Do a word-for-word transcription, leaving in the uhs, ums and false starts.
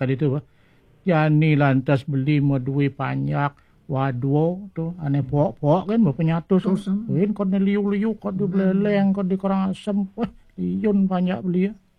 kali tu. Yani lantas beli mau duit banyak. Waduh tu ane pok-pok kan berapa nyatus. Kan kau ni liu-liu kau di beleleng kau di korang asam. Wah liun banyak beli.